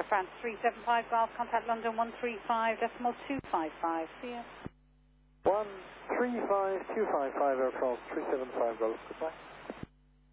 France 375 Golf, contact London 135.255. See ya. 135.255 Air France 375 Golf, goodbye.